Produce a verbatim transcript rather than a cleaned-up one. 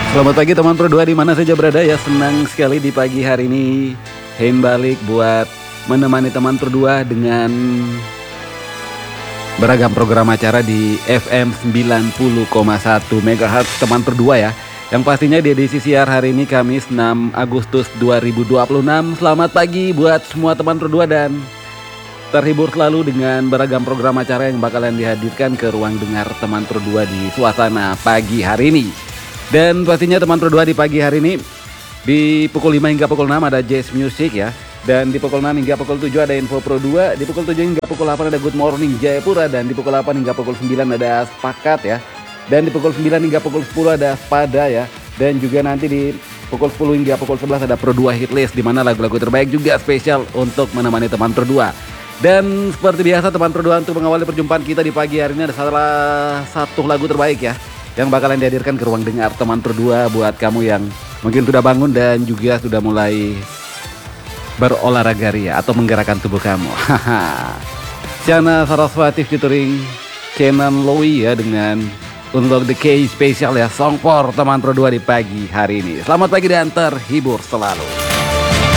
Selamat pagi teman Pro dua di mana saja berada ya. Senang sekali di pagi hari ini Hein balik buat menemani teman Pro dua dengan beragam program acara di F M sembilan puluh koma satu megahertz teman Pro dua ya. Yang pastinya di edisi siar hari ini Kamis enam Agustus dua ribu dua puluh enam. Selamat pagi buat semua teman Pro dua dan terhibur selalu dengan beragam program acara yang bakalan dihadirkan ke ruang dengar teman Pro dua di suasana pagi hari ini. Dan pastinya teman Pro dua di pagi hari ini di pukul lima hingga pukul enam ada Jazz Music ya. Dan di pukul enam hingga pukul tujuh ada Info Pro dua. Di pukul tujuh hingga pukul delapan ada Good Morning Jayapura. Dan di pukul delapan hingga pukul sembilan ada Sepakat ya. Dan di pukul sembilan hingga pukul sepuluh ada Spada ya. Dan juga nanti di pukul sepuluh hingga pukul sebelas ada Pro dua Hitlist, di mana lagu-lagu terbaik juga spesial untuk menemani teman Pro dua. Dan seperti biasa teman Pro dua, untuk mengawali perjumpaan kita di pagi hari ini ada salah satu lagu terbaik ya yang bakalan dihadirkan ke ruang dengar teman Pro dua buat kamu yang mungkin sudah bangun dan juga sudah mulai berolahraga ria atau menggerakkan tubuh kamu. Haha. Shana Saraswati featuring Kenan Lowy ya dengan Unlock the Key spesial ya, song for teman Pro dua di pagi hari ini. Selamat pagi dan terhibur selalu.